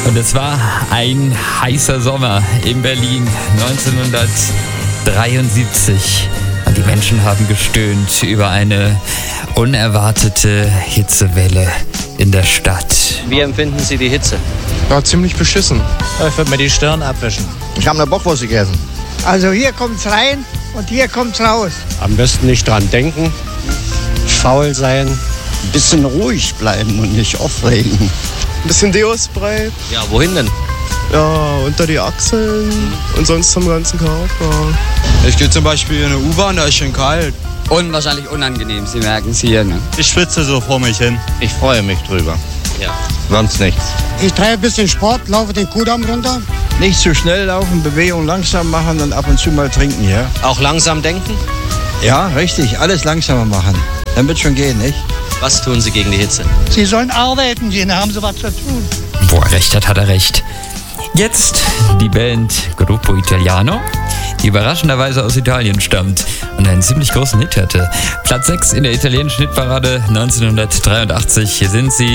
Und es war ein heißer Sommer in Berlin 1973. Und die Menschen haben gestöhnt über eine unerwartete Hitzewelle in der Stadt. Wie empfinden Sie die Hitze? Ja, ziemlich beschissen. Ich würde mir die Stirn abwischen. Ich habe eine Bockwurst gegessen. Also hier kommt's rein und hier kommt's raus. Am besten nicht dran denken, faul sein. Ein bisschen ruhig bleiben und nicht aufregen. Ein bisschen Deo-Spray. Ja, wohin denn? Ja, unter die Achseln und sonst zum ganzen Körper. Ich gehe zum Beispiel in eine U-Bahn, da ist schön kalt. Und wahrscheinlich unangenehm, Sie merken es hier. Ne? Ich schwitze so vor mich hin. Ich freue mich drüber. Ja. Sonst nichts. Ich treibe ein bisschen Sport, laufe den Kudamm runter. Nicht zu schnell laufen, Bewegung langsam machen und ab und zu mal trinken, ja? Auch langsam denken? Ja, richtig. Alles langsamer machen. Dann wird schon gehen, nicht? Was tun Sie gegen die Hitze? Sie sollen arbeiten gehen, da haben sie was zu tun. Wo er recht hat, hat er recht. Jetzt die Band Gruppo Italiano, die überraschenderweise aus Italien stammt und einen ziemlich großen Hit hatte. Platz 6 in der italienischen Hitparade 1983. Hier sind sie.